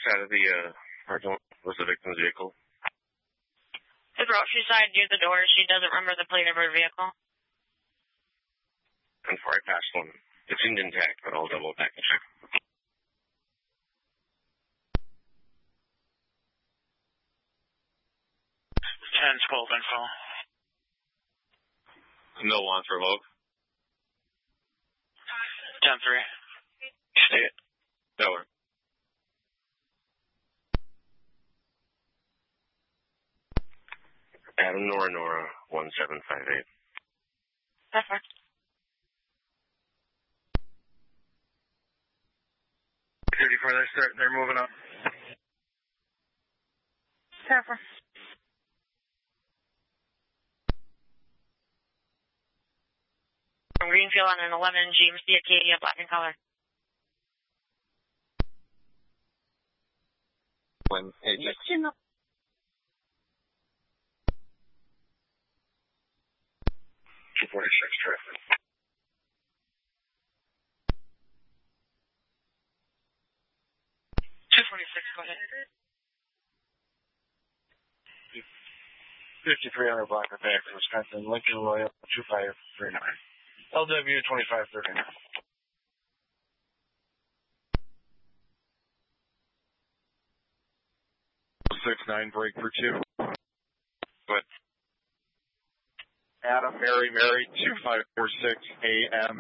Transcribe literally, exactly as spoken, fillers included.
side of the uh, parking lot was the victim's vehicle? The grocery side near the door. She doesn't remember the plate of her vehicle. And before I pass one, it seemed intact, but I'll double back and check. ten twelve info. No one for Vogue. ten three. State. Delaware. Adam Nora Nora one seven five eight. That's fine. thirty-four, they're starting, they're moving up. Careful. From Greenfield on an eleven G M C Acadia, black in color. When it just... two forty-six traffic. two twenty-six, go ahead. fifty-three hundred block of back from Wisconsin, Lincoln Loyal, two five three nine. L W twenty-five thirty-nine. six nine, break for two. What? Adam, Mary, Mary, two five four six A M.